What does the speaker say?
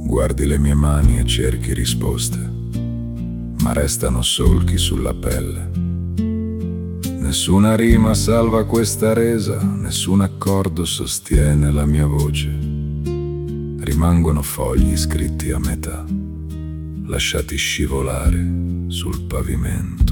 Guardi le mie mani e cerchi risposte, ma restano solchi sulla pelle. Nessuna rima salva questa resa, nessun accordo sostiene la mia voce. Rimangono fogli scritti a metà, lasciati scivolare sul pavimento.